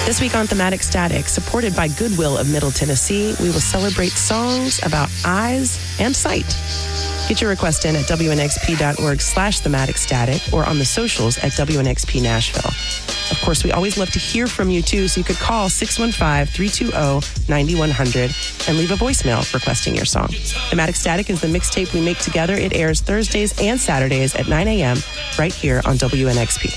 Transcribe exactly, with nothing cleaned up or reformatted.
This week on Thematic Static, supported by Goodwill of Middle Tennessee, we will celebrate songs about eyes and sight. Get your request in at wnxp.org slash thematic static or on the socials at W N X P Nashville. Of course, we always love to hear from you, too, so you could call six one five, three two zero, nine one zero zero and leave a voicemail requesting your song. Thematic Static is the mixtape we make together. It airs Thursdays and Saturdays at nine a.m. right here on W N X P.